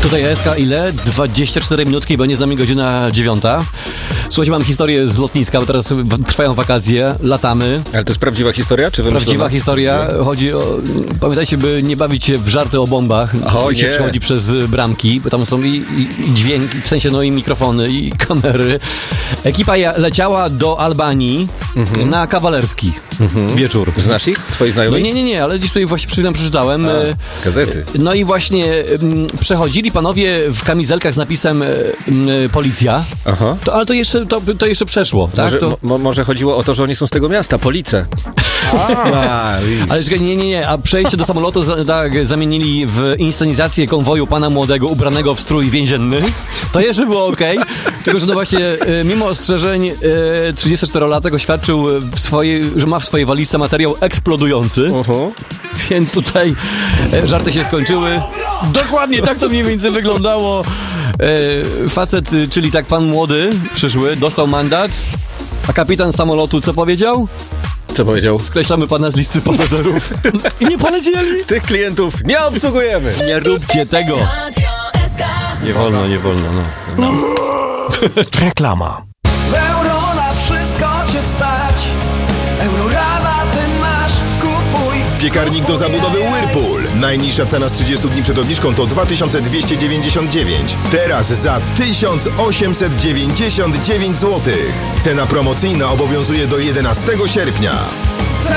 Tutaj SK ile? 24 minutki, bo nie z nami godzina 9. Słuchajcie, mam historię z lotniska, bo teraz trwają wakacje, latamy. Ale to jest prawdziwa historia, czy wymyślona? Prawdziwa historia. Chodzi o... Pamiętajcie, by nie bawić się w żarty o bombach. Jak się przechodzi przez bramki, bo tam są i dźwięki, w sensie i mikrofony, i kamery. Ekipa leciała do Albanii na kawalerski wieczór. Znasz ich? Twoi znajomi? No nie, ale gdzieś tutaj właśnie przeczytałem. Z gazety. No i właśnie przechodzili panowie w kamizelkach z napisem policja. Aha. Ale to jeszcze przeszło, tak? Może chodziło o to, że oni są z tego miasta, Police. Ale czekaj, nie. A przejście do samolotu zamienili w inscenizację konwoju pana młodego ubranego w strój więzienny. To jeszcze było okej. Tylko, że no właśnie mimo ostrzeżeń 34-latek oświadczył że ma w swojej walizce materiał eksplodujący. Więc tutaj żarty się skończyły. Dokładnie tak to mniej więcej wyglądało. Facet, czyli tak pan młody przyszły, dostał mandat. A kapitan samolotu co powiedział? Co powiedział? Skreślamy pana z listy pasażerów. I nie polecieli. Tych klientów nie obsługujemy. Nie róbcie tego. Nie wolno. No. Reklama. Euro na wszystko cię stać. Eurorabaty masz, kupuj. Piekarnik do zabudowy Whirlpool. Najniższa cena z 30 dni przed obniżką to 2299. Teraz za 1899 zł. Cena promocyjna obowiązuje do 11 sierpnia.